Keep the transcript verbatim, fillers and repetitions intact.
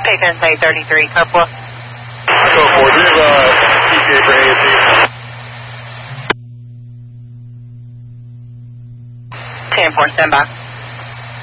Pickens eight thirty-three, Coppola. Go for it. Do you have uh, T P A for A A T? ten four, stand by.